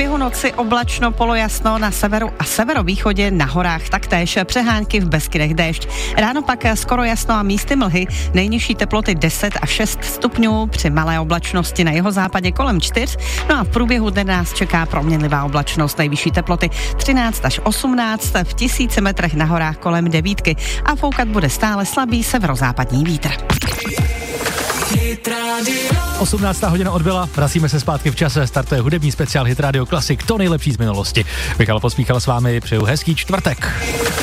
průběhu noci oblačno, polojasno na severu a severovýchodě, na horách taktéž, přehánky, v Beskydech déšť. Ráno pak skoro jasno a místy mlhy, nejnižší teploty 10 až 6 stupňů, při malé oblačnosti na jihozápadě kolem 4, no a v průběhu dne nás čeká proměnlivá oblačnost, nejvyšší teploty 13 až 18, v 1000 metrech na horách kolem 9 a foukat bude stále slabý severozápadní vítr. 18. hodina odbyla, vracíme se zpátky v čase, startuje hudební speciál Hit Radio Classic, to nejlepší z minulosti. Michal Pospíchal s vámi, přeju hezký čtvrtek.